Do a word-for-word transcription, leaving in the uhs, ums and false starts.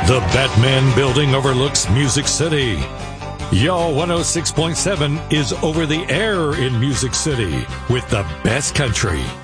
The Batman Building overlooks Music City. Y'all one oh six point seven is over the air in Music City with the best country.